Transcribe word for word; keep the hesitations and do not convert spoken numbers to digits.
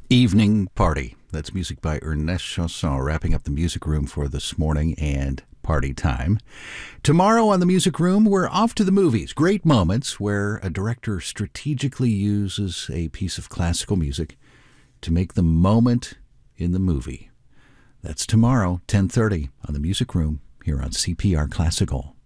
Evening Party. That's music by Ernest Chausson, wrapping up the music room for this morning and party time. Tomorrow on the Music Room, we're off to the movies. Great moments where a director strategically uses a piece of classical music to make the moment in the movie. That's tomorrow, ten thirty, on the Music Room here on C P R Classical.